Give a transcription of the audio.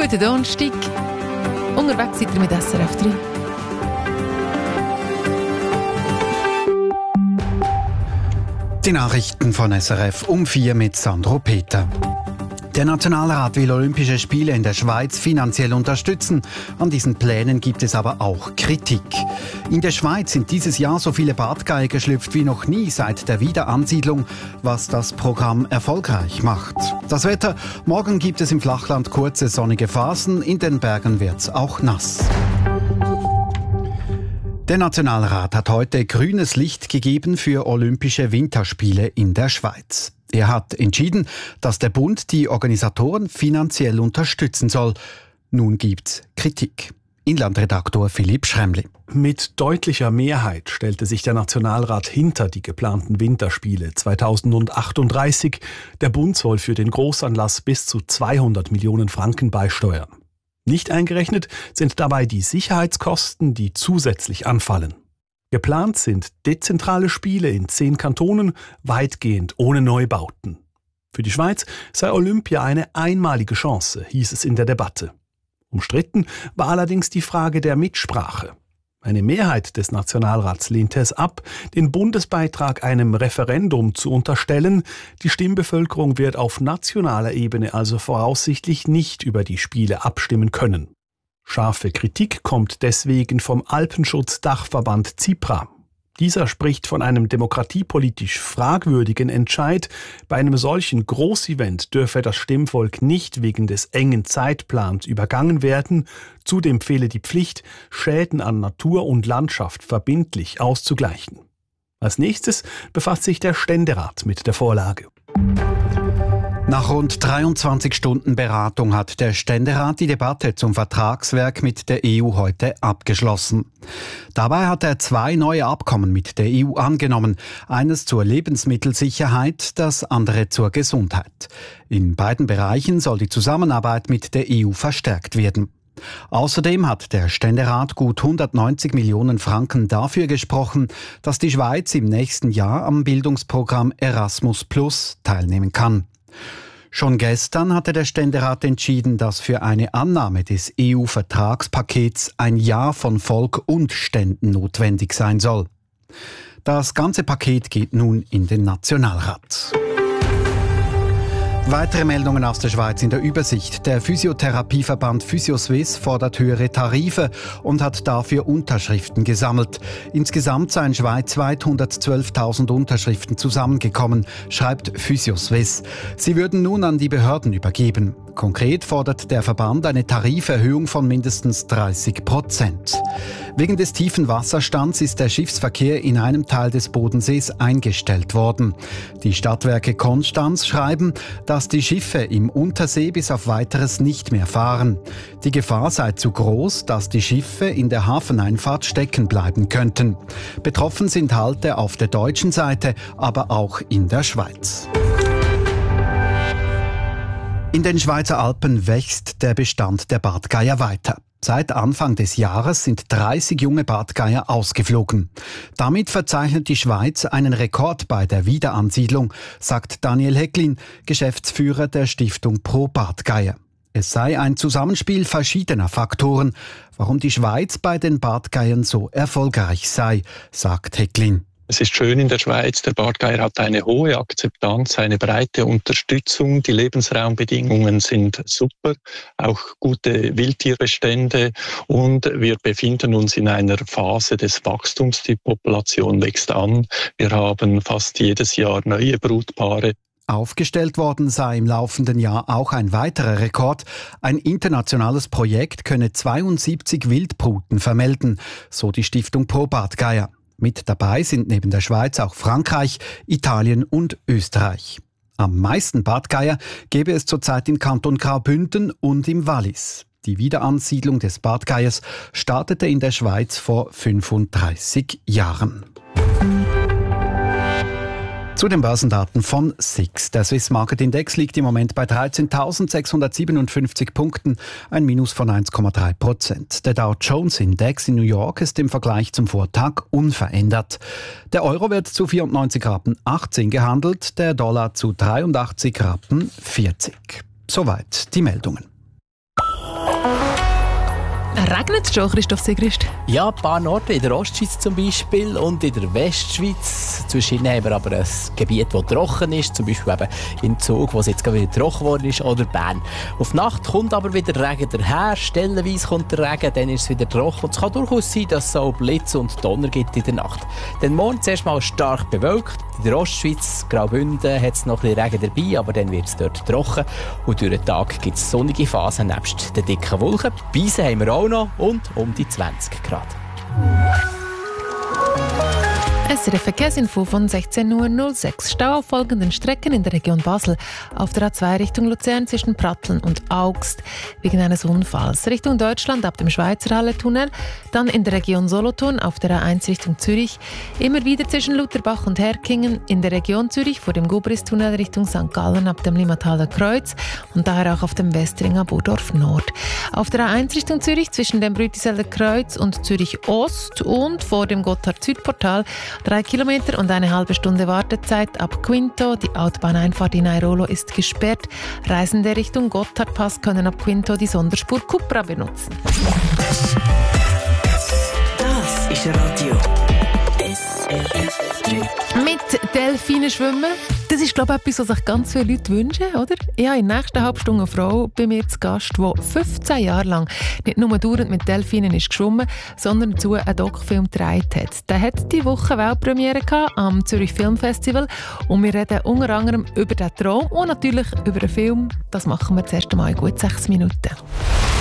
Guten Donnerstag. Unterwegs seid ihr mit SRF 3. Die Nachrichten von SRF um 4 mit Sandro Peter. Der Nationalrat will Olympische Spiele in der Schweiz finanziell unterstützen. An diesen Plänen gibt es aber auch Kritik. In der Schweiz sind dieses Jahr so viele Bartgeier geschlüpft wie noch nie seit der Wiederansiedlung, was das Programm erfolgreich macht. Das Wetter: Morgen gibt es im Flachland kurze sonnige Phasen, in den Bergen wird's auch nass. Der Nationalrat hat heute grünes Licht gegeben für Olympische Winterspiele in der Schweiz. Er hat entschieden, dass der Bund die Organisatoren finanziell unterstützen soll. Nun gibt's Kritik. Inlandredaktor Philipp Schremli. Mit deutlicher Mehrheit stellte sich der Nationalrat hinter die geplanten Winterspiele 2038. Der Bund soll für den Großanlass bis zu 200 Millionen Franken beisteuern. Nicht eingerechnet sind dabei die Sicherheitskosten, die zusätzlich anfallen. Geplant sind dezentrale Spiele in 10 Kantonen, weitgehend ohne Neubauten. Für die Schweiz sei Olympia eine einmalige Chance, hieß es in der Debatte. Umstritten war allerdings die Frage der Mitsprache. Eine Mehrheit des Nationalrats lehnte es ab, den Bundesbeitrag einem Referendum zu unterstellen. Die Stimmbevölkerung wird auf nationaler Ebene also voraussichtlich nicht über die Spiele abstimmen können. Scharfe Kritik kommt deswegen vom Alpenschutz-Dachverband CIPRA. Dieser spricht von einem demokratiepolitisch fragwürdigen Entscheid. Bei einem solchen Großevent dürfe das Stimmvolk nicht wegen des engen Zeitplans übergangen werden. Zudem fehle die Pflicht, Schäden an Natur und Landschaft verbindlich auszugleichen. Als nächstes befasst sich der Ständerat mit der Vorlage. Nach rund 23 Stunden Beratung hat der Ständerat die Debatte zum Vertragswerk mit der EU heute abgeschlossen. Dabei hat er 2 neue Abkommen mit der EU angenommen. Eines zur Lebensmittelsicherheit, das andere zur Gesundheit. In beiden Bereichen soll die Zusammenarbeit mit der EU verstärkt werden. Außerdem hat der Ständerat gut 190 Millionen Franken dafür gesprochen, dass die Schweiz im nächsten Jahr am Bildungsprogramm Erasmus+ teilnehmen kann. Schon gestern hatte der Ständerat entschieden, dass für eine Annahme des EU-Vertragspakets ein Ja von Volk und Ständen notwendig sein soll. Das ganze Paket geht nun in den Nationalrat. Weitere Meldungen aus der Schweiz in der Übersicht. Der Physiotherapieverband Physioswiss fordert höhere Tarife und hat dafür Unterschriften gesammelt. Insgesamt seien schweizweit 112.000 Unterschriften zusammengekommen, schreibt Physioswiss. Sie würden nun an die Behörden übergeben. Konkret fordert der Verband eine Tariferhöhung von mindestens 30%. Wegen des tiefen Wasserstands ist der Schiffsverkehr in einem Teil des Bodensees eingestellt worden. Die Stadtwerke Konstanz schreiben, dass die Schiffe im Untersee bis auf Weiteres nicht mehr fahren. Die Gefahr sei zu groß, dass die Schiffe in der Hafeneinfahrt stecken bleiben könnten. Betroffen sind Halte auf der deutschen Seite, aber auch in der Schweiz. In den Schweizer Alpen wächst der Bestand der Bartgeier weiter. Seit Anfang des Jahres sind 30 junge Bartgeier ausgeflogen. Damit verzeichnet die Schweiz einen Rekord bei der Wiederansiedlung, sagt Daniel Hecklin, Geschäftsführer der Stiftung Pro Bartgeier. Es sei ein Zusammenspiel verschiedener Faktoren, warum die Schweiz bei den Bartgeiern so erfolgreich sei, sagt Hecklin. Es ist schön in der Schweiz, der Bartgeier hat eine hohe Akzeptanz, eine breite Unterstützung, die Lebensraumbedingungen sind super, auch gute Wildtierbestände und wir befinden uns in einer Phase des Wachstums, die Population wächst an, wir haben fast jedes Jahr neue Brutpaare. Aufgestellt worden sei im laufenden Jahr auch ein weiterer Rekord. Ein internationales Projekt könne 72 Wildbruten vermelden, so die Stiftung Pro Bartgeier. Mit dabei sind neben der Schweiz auch Frankreich, Italien und Österreich. Am meisten Bartgeier gäbe es zurzeit im Kanton Graubünden und im Wallis. Die Wiederansiedlung des Bartgeiers startete in der Schweiz vor 35 Jahren. Zu den Börsendaten von SIX. Der Swiss Market Index liegt im Moment bei 13.657 Punkten, ein Minus von 1,3%. Der Dow Jones Index in New York ist im Vergleich zum Vortag unverändert. Der Euro wird zu 94,18 Rappen gehandelt, der Dollar zu 83,40 Rappen. Soweit die Meldungen. Regnet es schon, Christoph Sigrist? Ja, ein paar Orte, in der Ostschweiz zum Beispiel und in der Westschweiz. Zwischen haben wir aber ein Gebiet, das trocken ist, zum Beispiel eben in Zug, wo es jetzt gerade wieder trocken geworden ist, oder Bern. Auf die Nacht kommt aber wieder Regen daher, stellenweise kommt der Regen, dann ist es wieder trocken. Und es kann durchaus sein, dass es auch Blitz und Donner gibt in der Nacht. Dann morgen zuerst mal stark bewölkt. In der Ostschweiz, Graubünden, hat es noch ein bisschen Regen dabei, aber dann wird es dort trocken. Und durch den Tag gibt es sonnige Phasen nebst den dicken Wolken. Beisen haben wir auch noch und um die 20 Grad. SRF Verkehrsinfo von 16:06 Uhr. Stau auf folgenden Strecken in der Region Basel. Auf der A2 Richtung Luzern zwischen Pratteln und Augst wegen eines Unfalls. Richtung Deutschland ab dem Schweizer Halle-Tunnel. Dann in der Region Solothurn auf der A1 Richtung Zürich. Immer wieder zwischen Lutherbach und Herkingen. In der Region Zürich vor dem Gubris-Tunnel Richtung St. Gallen ab dem Limmataler Kreuz. Und daher auch auf dem Westring ab Burdorf Nord. Auf der A1 Richtung Zürich zwischen dem Brütiseler Kreuz und Zürich Ost und vor dem Gotthard-Südportal 3 Kilometer und eine halbe Stunde Wartezeit ab Quinto. Die Autobahneinfahrt in Airolo ist gesperrt. Reisende Richtung Gotthardpass können ab Quinto die Sonderspur Cupra benutzen. Das ist Radio SRF 3. Mit Delfinen schwimmen, das ist, glaube ich, etwas, was sich ganz viele Leute wünschen, oder? Ich habe in der nächsten halben eine Frau bei mir zu Gast, die 15 Jahre lang nicht nur dauernd mit Delfinen ist geschwommen, sondern dazu einen Doc-Film gedreht hat. Der hat diese Woche Weltpremiere am Zürich Filmfestival und wir reden unter anderem über den Traum und natürlich über den Film. Das machen wir zuerst einmal in gut 6 Minuten.